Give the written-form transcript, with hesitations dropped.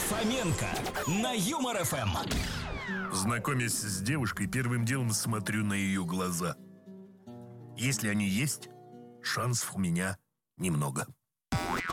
Фоменко на Юмор ФМ. Знакомясь с девушкой, первым делом смотрю на ее глаза. Если они есть, шансов у меня немного.